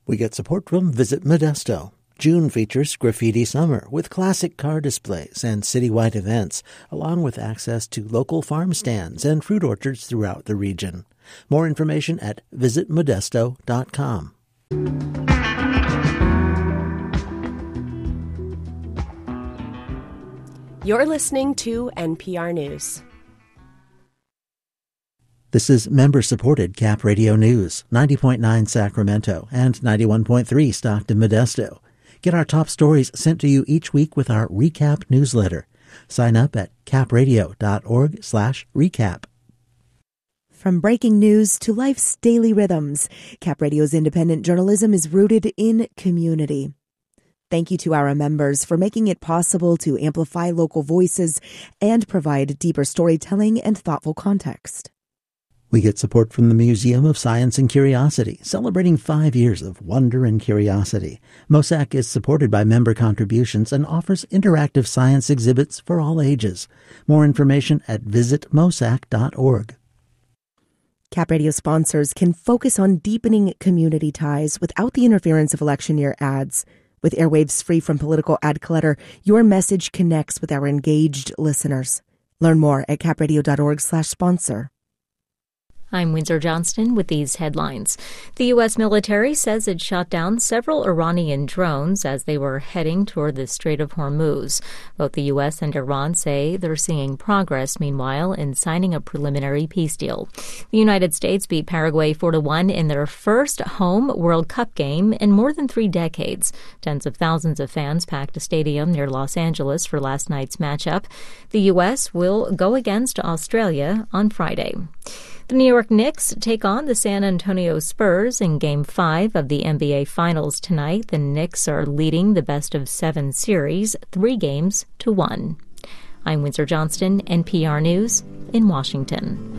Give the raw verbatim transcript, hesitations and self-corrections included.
We get support from Visit Modesto. June features Graffiti Summer with classic car displays and citywide events, along with access to local farm stands and fruit orchards throughout the region. More information at visit modesto dot com. You're listening to N P R News. This is member-supported Cap Radio News, ninety point nine Sacramento and ninety-one point three Stockton Modesto. Get our top stories sent to you each week with our Recap newsletter. Sign up at capradio.org slash recap. From breaking news to life's daily rhythms, Cap Radio's independent journalism is rooted in community. Thank you to our members for making it possible to amplify local voices and provide deeper storytelling and thoughtful context. We get support from the Museum of Science and Curiosity, celebrating five years of wonder and curiosity. MOSAC is supported by member contributions and offers interactive science exhibits for all ages. More information at visit mosac dot org. Cap Radio sponsors can focus on deepening community ties without the interference of election year ads. With airwaves free from political ad clutter, your message connects with our engaged listeners. Learn more at capradio.org slash sponsor. I'm Windsor Johnston with these headlines. The U S military says it shot down several Iranian drones as they were heading toward the Strait of Hormuz. Both the U S and Iran say they're seeing progress, meanwhile, in signing a preliminary peace deal. The United States beat Paraguay four to one in their first home World Cup game in more than three decades. Tens of thousands of fans packed a stadium near Los Angeles for last night's matchup. The U S will go against Australia on Friday. The New York Knicks take on the San Antonio Spurs in Game five of the N B A Finals tonight. The Knicks are leading the best-of-seven series, three games to one. I'm Windsor Johnston, N P R News in Washington.